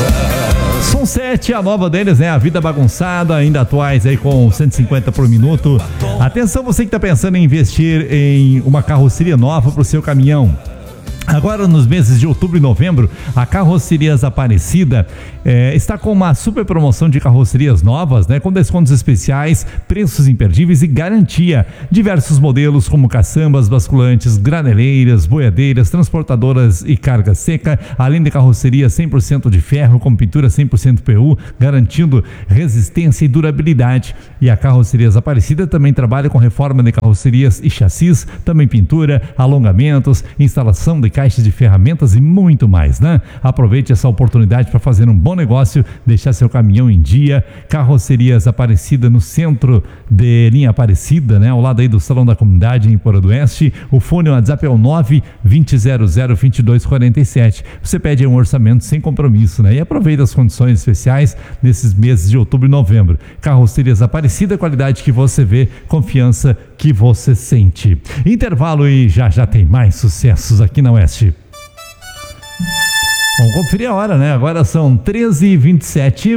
São 7, a nova deles, né? A Vida Bagunçada, ainda atuais aí com 150 por minuto. Atenção, você que está pensando em investir em uma carroceria nova para o seu caminhão. Agora, nos meses de outubro e novembro, a Carrocerias Aparecida está com uma super promoção de carrocerias novas, né, com descontos especiais, preços imperdíveis e garantia. Diversos modelos como caçambas, basculantes, graneleiras, boiadeiras, transportadoras e carga seca, além de carroceria 100% de ferro com pintura 100% PU, garantindo resistência e durabilidade. E a Carrocerias Aparecida também trabalha com reforma de carrocerias e chassis, também pintura, alongamentos, instalação de caixas de ferramentas e muito mais, né? Aproveite essa oportunidade para fazer um bom negócio, deixar seu caminhão em dia. Carrocerias Aparecida no centro de linha Aparecida, né? Ao lado aí do Salão da Comunidade em Empoeira do Oeste. O fone no WhatsApp é o 920002247. Você pede um orçamento sem compromisso, né? E aproveita as condições especiais nesses meses de outubro e novembro. Carrocerias Aparecida, qualidade que você vê, confiança que você sente. Intervalo e já tem mais sucessos aqui na Oeste. Vamos conferir a hora, né? Agora são 13h27.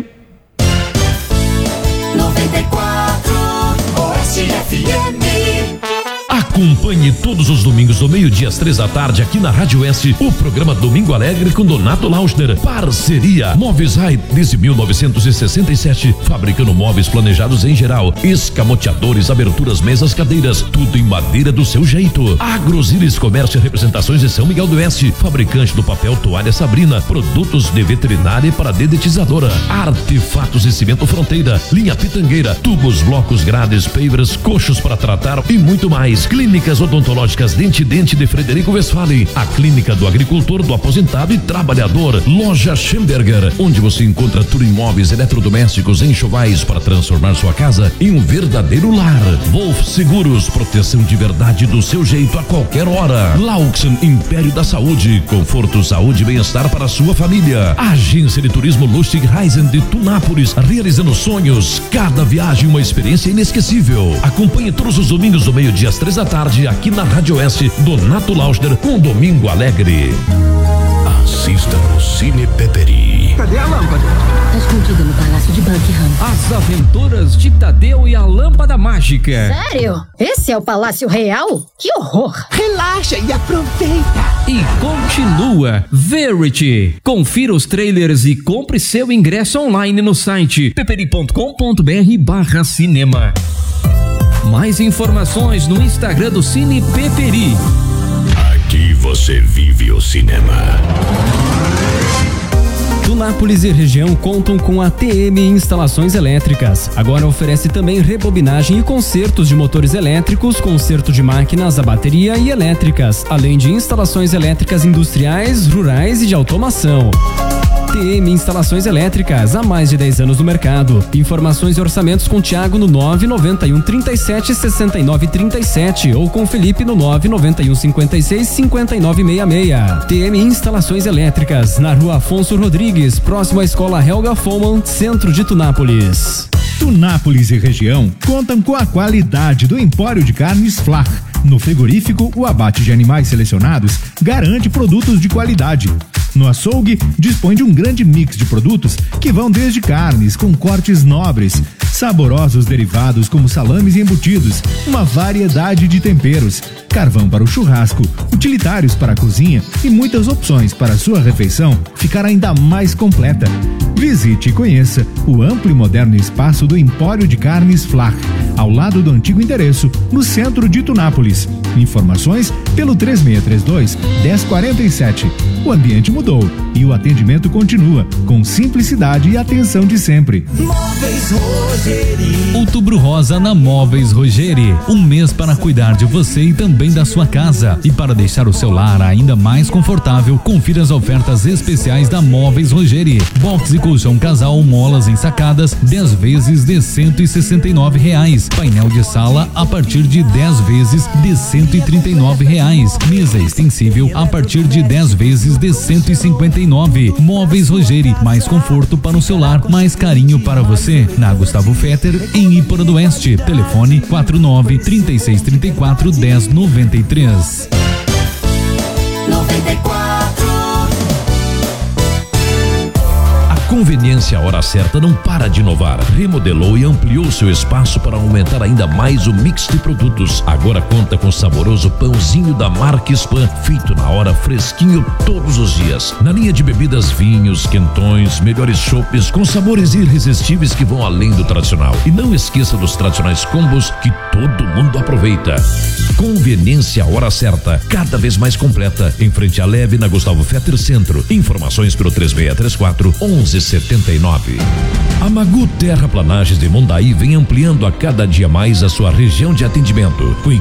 94 Oeste FM. Acompanhe todos os domingos do meio-dia às 3 da tarde aqui na Rádio Oeste o programa Domingo Alegre com Donato Lauschner. Parceria Móveis Rai desde 1967, fabricando móveis planejados em geral, escamoteadores, aberturas, mesas, cadeiras, tudo em madeira do seu jeito. Agrosilis Comércio e Representações de São Miguel do Oeste, fabricante do papel toalha Sabrina, produtos de veterinária para dedetizadora, Artefatos e Cimento Fronteira, linha Pitangueira, tubos, blocos, grades, pavers, coxos para tratar e muito mais. Clínicas Odontológicas Dente de Frederico Westphalen, a clínica do agricultor, do aposentado e trabalhador. Loja Schemberger, onde você encontra tudo em móveis, eletrodomésticos, enxovais para transformar sua casa em um verdadeiro lar. Wolf Seguros, proteção de verdade do seu jeito a qualquer hora. Lauxen, Império da Saúde, conforto, saúde e bem-estar para a sua família. Agência de Turismo Lustig Reisen de Tunápolis, realizando sonhos. Cada viagem uma experiência inesquecível. Acompanhe todos os domingos do meio-dia às 3 da tarde aqui na Rádio Oeste, Donato Lauschner com Domingo Alegre. Assista no Cine Peperi. Cadê a lâmpada? Tá escondida no Palácio de Buckingham. As Aventuras de Tadeu e a Lâmpada Mágica. Sério? Esse é o Palácio Real? Que horror! Relaxa e aproveita. E continua Verity. Confira os trailers e compre seu ingresso online no site peperi.com.br/cinema. Mais informações no Instagram do Cine Peperi. Aqui você vive o cinema. Tunápolis e região contam com a TM Instalações Elétricas. Agora oferece também rebobinagem e consertos de motores elétricos, conserto de máquinas a bateria e elétricas, além de instalações elétricas industriais, rurais e de automação. TM Instalações Elétricas, há mais de 10 anos no mercado. Informações e orçamentos com Thiago no 991 37 69 37 ou com Felipe no 991 56 59 66. TM Instalações Elétricas, na Rua Afonso Rodrigues, próximo à Escola Helga Foman, centro de Tunápolis. Tunápolis e região contam com a qualidade do Empório de Carnes Flach. No frigorífico, o abate de animais selecionados garante produtos de qualidade. No açougue, dispõe de um grande mix de produtos que vão desde carnes com cortes nobres, saborosos derivados como salames e embutidos, uma variedade de temperos, carvão para o churrasco, utilitários para a cozinha e muitas opções para a sua refeição ficar ainda mais completa. Visite e conheça o amplo e moderno espaço do Empório de Carnes Flach, ao lado do antigo endereço, no centro de Tunápolis. Informações pelo 3632-1047. O ambiente mudou e o atendimento continua, com simplicidade e atenção de sempre. Móveis Rogeri. Outubro Rosa na Móveis Rogeri. Um mês para cuidar de você e também da sua casa. E para deixar o seu lar ainda mais confortável, confira as ofertas especiais da Móveis Rogeri. Box e colchão casal, molas ensacadas, 10 vezes de R$169. Painel de sala a partir de 10 vezes de R$139. Mesa extensível a partir de 10 vezes de R$159. Móveis Rogeri, mais conforto para o seu lar, mais carinho para você. Na Gustavo Fetter, em Empoeira do Oeste. Telefone 49-3634-1093. 94. Conveniência Hora Certa não para de inovar. Remodelou e ampliou seu espaço para aumentar ainda mais o mix de produtos. Agora conta com o saboroso pãozinho da marca Spam, feito na hora, fresquinho todos os dias. Na linha de bebidas, vinhos, quentões, melhores chopes com sabores irresistíveis que vão além do tradicional. E não esqueça dos tradicionais combos que todo mundo aproveita. Conveniência Hora Certa, cada vez mais completa, em frente à Leve, na Gustavo Fetter Centro. Informações pelo 3634-1179. A Magu Terraplanagens de Mondaí vem ampliando a cada dia mais a sua região de atendimento, com